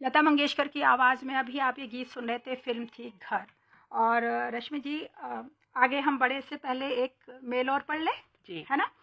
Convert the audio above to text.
लता मंगेशकर की आवाज़ में अभी आप ये गीत सुन रहे थे, फिल्म थी घर। और रश्मि जी, आगे हम बढ़े से पहले एक मेल और पढ़ लें, जी। है ना।